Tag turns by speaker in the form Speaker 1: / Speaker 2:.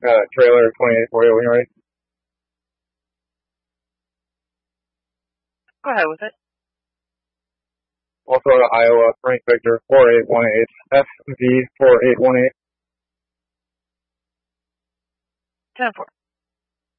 Speaker 1: Trailer 2848 when you're ready.
Speaker 2: Go ahead with it.
Speaker 1: Also to Iowa, Frank Victor 4818, FV 4818.
Speaker 2: 10-4.